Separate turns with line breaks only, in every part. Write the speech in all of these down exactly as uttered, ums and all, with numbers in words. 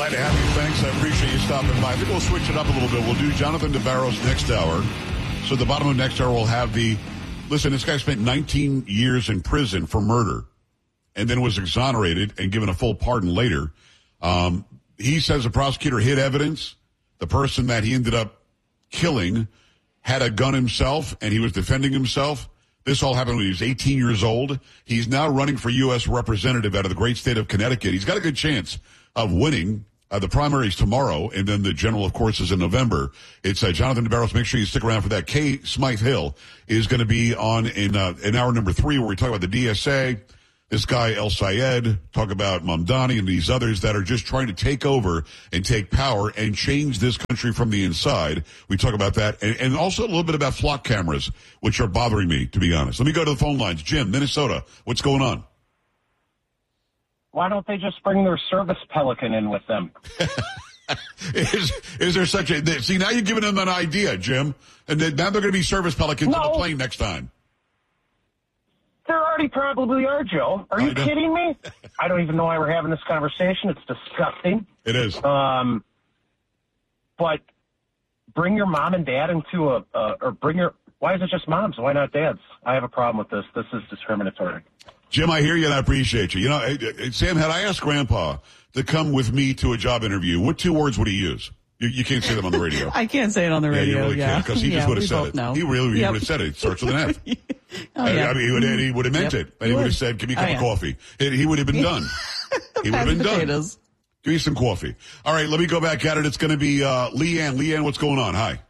Glad to have you. Thanks. I appreciate you stopping by. I think we'll switch it up a little bit. We'll do Jonathan DeBarros next hour. So at the bottom of next hour, we'll have the, listen, this guy spent nineteen years in prison for murder and then was exonerated and given a full pardon later. Um, he says the prosecutor hid evidence. The person that he ended up killing had a gun himself, and he was defending himself. This all happened when he was eighteen years old. He's now running for U S representative out of the great state of Connecticut. He's got a good chance of winning. Uh, the primaries tomorrow, and then the general, of course, is in November. It's uh, Jonathan DeBarros. Make sure you stick around for that. Kay Smythe Hill is going to be on in uh, in hour number three, where we talk about the D S A. This guy, El Sayed, talk about Mamdani and these others that are just trying to take over and take power and change this country from the inside. We talk about that. And, and also a little bit about flock cameras, which are bothering me, to be honest. Let me go to the phone lines. Jim, Minnesota, what's going on?
Why don't they just bring their service Pelican in with them?
is is there such a... See, now you're giving them an idea, Jim. And then, now they're going to be service Pelicans
no.
on the plane next time.
There already probably are, Joe. Are you kidding me? I don't even know why we're having this conversation. It's disgusting.
It is.
Um, but bring your mom and dad into a, uh, or bring your, why is it just moms? Why not dads? I have a problem with this. This is discriminatory.
Jim, I hear you and I appreciate you. You know, Sam, had I asked Grandpa to come with me to a job interview, what two words would he use? You, you can't say them on the radio.
I can't say it on the radio.
Yeah, you really
yeah.
can't, because he
yeah,
just would have said it.
Know.
He really
yep.
would have said it. It starts with an F.
oh, yeah.
I mean, he would, he would have meant
yep.
it. And he would have said, give me a cup
oh, yeah.
of coffee. And he would have been done. He would have been done.
Potatoes.
Give me some coffee. All right, let me go back at it. It's going to be uh, Leanne. Leanne, what's going on? Hi.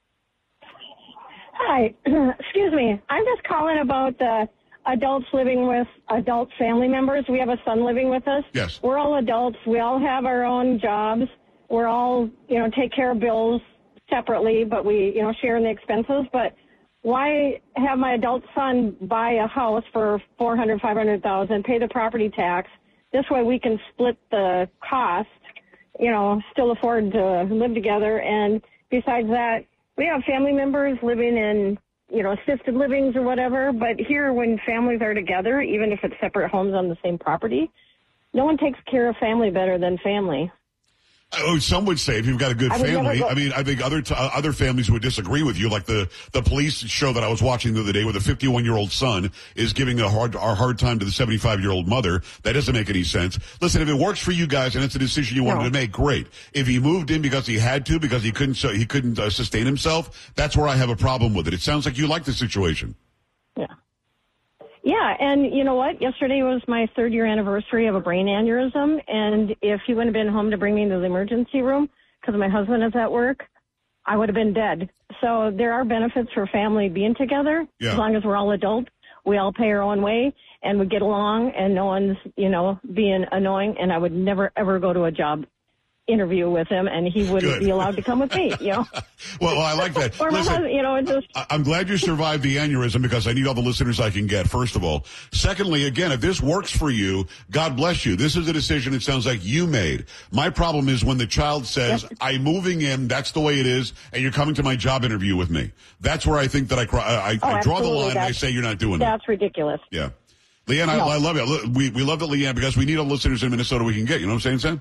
Hi. Excuse me. I'm just calling about the adults living with adult family members. We have a son living with us.
Yes.
We're all adults. We all have our own jobs. We're all, you know, take care of bills separately, but we, you know, share in the expenses. But why have my adult son buy a house for four hundred thousand dollars, five hundred thousand dollars, pay the property tax? This way we can split the cost, you know, still afford to live together. And besides that, we have family members living in, you know, assisted livings or whatever. But here, when families are together, even if it's separate homes on the same property, no one takes care of family better than family.
Oh, some would say if you've got a good
I
family. I mean, I think other t- uh, other families would disagree with you. Like the, the police show that I was watching the other day, where the fifty-one-year-old son is giving a hard a hard time to the seventy-five-year-old mother. That doesn't make any sense. Listen, if it works for you guys and it's a decision you wanted
no.
to make, great. If he moved in because he had to, because he couldn't, so he couldn't uh, sustain himself, that's where I have a problem with it. It sounds like you like the situation.
Yeah. Yeah, and you know what? Yesterday was my third year anniversary of a brain aneurysm, and if he wouldn't have been home to bring me into the emergency room because my husband is at work, I would have been dead. So there are benefits for family being together,
yeah.
as long as we're all adults. We all pay our own way, and we get along, and no one's, you know, being annoying, and I would never, ever go to a job interview with him, and he wouldn't
Good.
be allowed to come with me, you know.
well, well, I like that.
or my
Listen,
husband, you know, it just...
I'm glad you survived the aneurysm, because I need all the listeners I can get, first of all. Secondly, again, if this works for you, God bless you. This is a decision it sounds like you made. My problem is when the child says, yep. I'm moving in, that's the way it is, and you're coming to my job interview with me. That's where I think that I, I,
oh,
I draw the line and I say you're not doing
that's
it.
That's ridiculous.
Yeah. Leanne,
no.
I, I love it. We, we love it, Leanne, because we need all the listeners in Minnesota we can get. You know what I'm saying, Sam?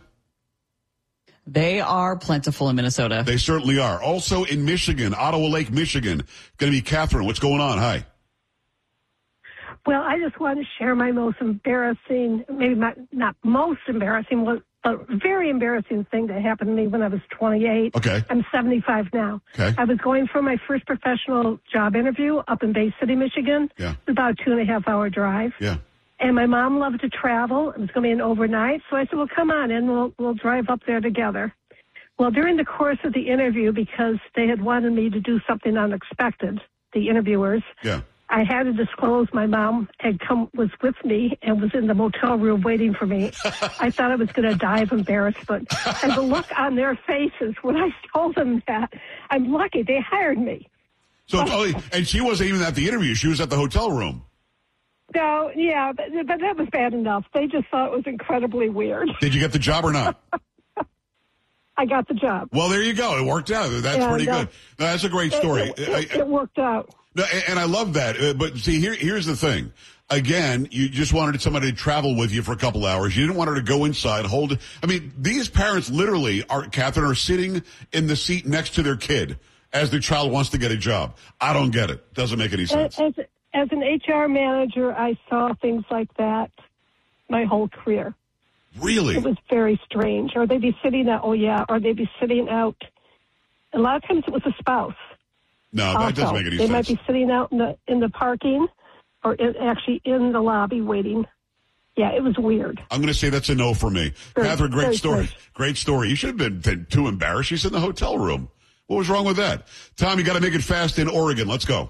They are plentiful in Minnesota.
They certainly are. Also in Michigan, Ottawa Lake, Michigan, going to be Catherine. What's going on? Hi.
Well, I just want to share my most embarrassing, maybe not, not most embarrassing, but very embarrassing thing that happened to me when I was twenty-eight.
Okay.
I'm seventy-five now.
Okay.
I was going for my first professional job interview up in Bay City, Michigan.
Yeah.
It's about a two and a half hour drive.
Yeah.
And my mom loved to travel. It was going to be an overnight. So I said, well, come on in. We'll, we'll drive up there together. Well, during the course of the interview, because they had wanted me to do something unexpected, the interviewers,
yeah.
I had to disclose my mom had come, was with me and was in the motel room waiting for me. I thought I was going to die of embarrassment. And the look on their faces when I told them that, I'm lucky they hired me.
So, oh, and she wasn't even at the interview. She was at the hotel room.
No, yeah, but, but that was bad enough. They just thought it was incredibly weird.
Did you get the job or not?
I got the job.
Well, there you go. It worked out. That's
and,
pretty
uh,
good. No, that's a great story.
It, it, it worked out.
No, and, and I love that. Uh, but see, here, here's the thing. Again, you just wanted somebody to travel with you for a couple hours. You didn't want her to go inside, hold it. I mean, these parents literally are, Catherine, are sitting in the seat next to their kid as their child wants to get a job. I don't get it. Doesn't make any sense.
As, as an H R manager, I saw things like that my whole career.
Really?
It was very strange. Or they'd be sitting out, oh yeah, or they'd be sitting out. A lot of times it was a spouse.
No, that
also.
doesn't make any
they
sense.
They might be sitting out in the in the parking or in, actually in the lobby waiting. Yeah, it was weird.
I'm going to say that's a no for me.
Very,
Catherine, great story.
Strange.
Great story. You should have been too embarrassed. She's in the hotel room. What was wrong with that? Tom, you got to make it fast in Oregon. Let's go.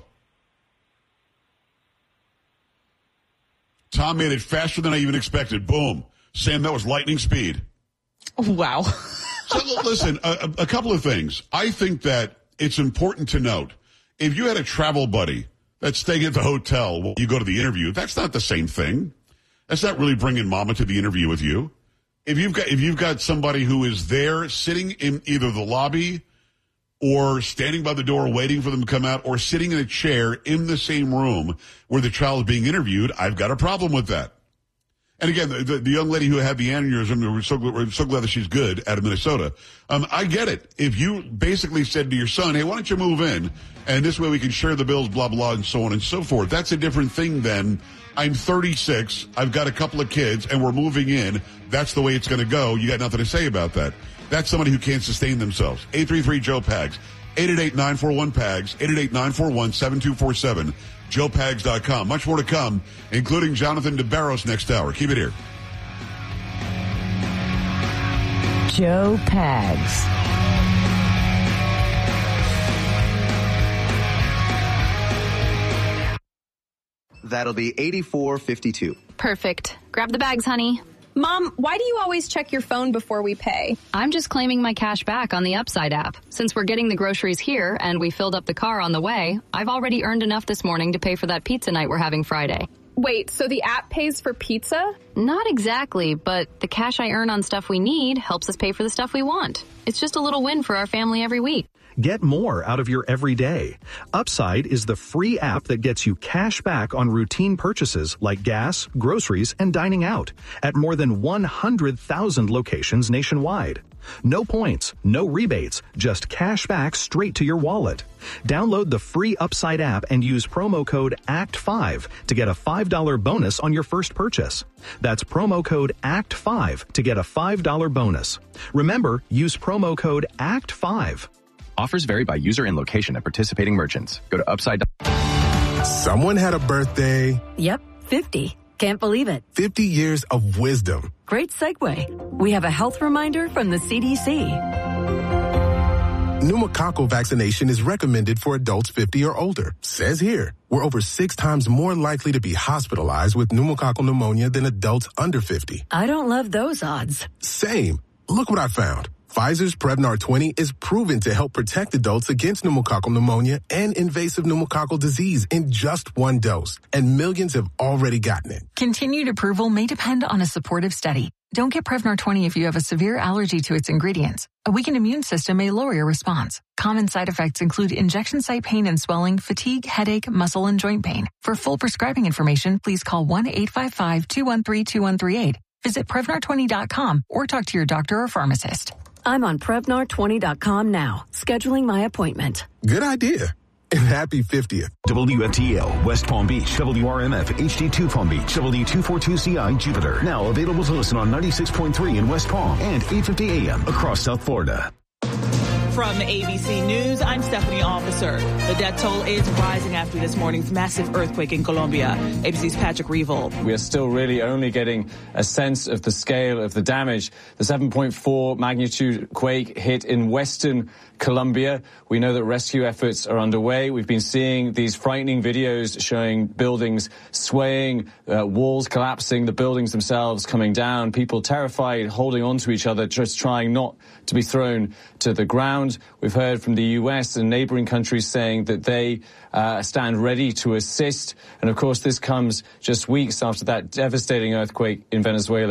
Tom made it faster than I even expected. Boom. Sam, that was lightning speed.
Wow.
So listen, a, a couple of things. I think that it's important to note, if you had a travel buddy that's staying at the hotel while you go to the interview, that's not the same thing. That's not really bringing mama to the interview with you. If you've got, if you've got somebody who is there sitting in either the lobby or standing by the door waiting for them to come out or sitting in a chair in the same room where the child is being interviewed, I've got a problem with that. And again, the, the, the young lady who had the aneurysm, we're so, we're so glad that she's good out of Minnesota. Um, I get it. If you basically said to your son, hey, why don't you move in? And this way we can share the bills, blah, blah, and so on and so forth. That's a different thing than I'm thirty-six, I've got a couple of kids, and we're moving in. That's the way it's going to go. You got nothing to say about that. That's somebody who can't sustain themselves. eight three three Joe Pags. eight eight eight, nine four one, P A G S. eight eight eight, nine four one, seven two four seven. Joe Pags dot com. Much more to come, including Jonathan DeBarros next hour. Keep it here.
Joe Pags.
That'll be eighty-four fifty-two.
Perfect. Grab the bags, honey.
Mom, why do you always check your phone before we pay?
I'm just claiming my cash back on the Upside app. Since we're getting the groceries here and we filled up the car on the way, I've already earned enough this morning to pay for that pizza night we're having Friday.
Wait, so the app pays for pizza?
Not exactly, but the cash I earn on stuff we need helps us pay for the stuff we want. It's just a little win for our family every week.
Get more out of your everyday. Upside is the free app that gets you cash back on routine purchases like gas, groceries, and dining out at more than one hundred thousand locations nationwide. No points, no rebates, just cash back straight to your wallet. Download the free Upside app and use promo code A C T five to get a five dollars bonus on your first purchase. That's promo code A C T five to get a five dollars bonus. Remember, use promo code A C T five.
Offers vary by user and location at participating merchants. Go to Upside.
Someone had a birthday.
Yep, fifty. Can't believe it.
fifty years of wisdom.
Great segue. We have a health reminder from the C D C.
Pneumococcal vaccination is recommended for adults fifty or older. Says here, we're over six times more likely to be hospitalized with pneumococcal pneumonia than adults under fifty.
I don't love those odds.
Same. Look what I found. Pfizer's Prevnar twenty is proven to help protect adults against pneumococcal pneumonia and invasive pneumococcal disease in just one dose, and millions have already gotten it.
Continued approval may depend on a supportive study. Don't get Prevnar twenty if you have a severe allergy to its ingredients. A weakened immune system may lower your response. Common side effects include injection site pain and swelling, fatigue, headache, muscle, and joint pain. For full prescribing information, please call one eight five five, two one three, two one three eight. Visit Prevnar twenty dot com or talk to your doctor or pharmacist.
I'm on Prevnar twenty dot com now, scheduling my appointment.
Good idea. And happy fiftieth.
W F T L, West Palm Beach, W R M F, H D two Palm Beach, W two forty-two C I, Jupiter. Now available to listen on ninety-six point three in West Palm and eight fifty A M across South Florida.
From A B C News, I'm Stephanie Officer. The death toll is rising after this morning's massive earthquake in Colombia. A B C's Patrick Revolt.
We are still really only getting a sense of the scale of the damage. The seven point four magnitude quake hit in western Colombia. We know that rescue efforts are underway. We've been seeing these frightening videos showing buildings swaying, uh, walls collapsing, the buildings themselves coming down, people terrified, holding on to each other, just trying not to be thrown to the ground. We've heard from the U S and neighboring countries saying that they uh, stand ready to assist. And of course, this comes just weeks after that devastating earthquake in Venezuela.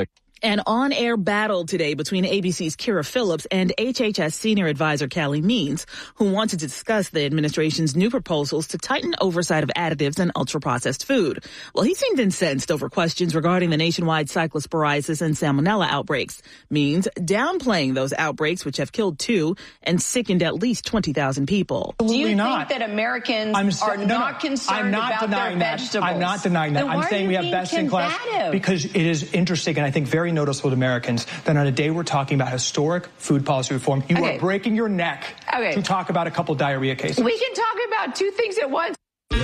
An on-air battle today between A B C's Kira Phillips and H H S senior advisor Callie Means, who wanted to discuss the administration's new proposals to tighten oversight of additives in ultra-processed food. Well, he seemed incensed over questions regarding the nationwide cyclosporiasis and salmonella outbreaks. Means downplaying those outbreaks, which have killed two and sickened at least twenty thousand people.
Do you
not.
think that Americans
I'm
are
no,
not
no,
concerned
I'm not
about
denying
their
that.
vegetables?
I'm not denying that.
Then
I'm
why
saying
are
we
you
have
being
best in class
combative?
because it is interesting and I think very noticeable to Americans that on a day we're talking about historic food policy reform, you
Okay.
are breaking your neck
Okay.
to talk about a couple diarrhea cases.
We can talk about two things at once.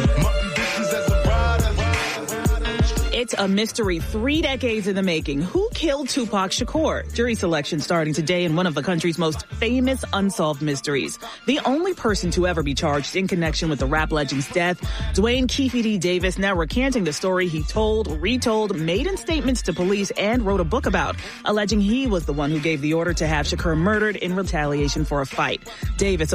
It's a mystery three decades in the making. Who killed Tupac Shakur? Jury selection starting today in one of the country's most famous unsolved mysteries. The only person to ever be charged in connection with the rap legend's death, Dwayne Keefe D. Davis, now recanting the story he told, retold, made in statements to police, and wrote a book about, alleging he was the one who gave the order to have Shakur murdered in retaliation for a fight. Davis